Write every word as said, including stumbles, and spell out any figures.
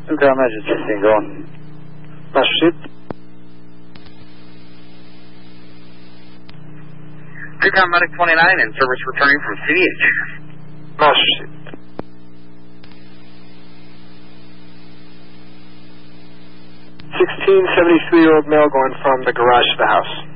Okay, imagine sixteen going. Master Pursuit. Recon Medic twenty-nine in service returning from C D H. Master Pursuit. sixteen, seventy-three-year-old male going from the garage to the house.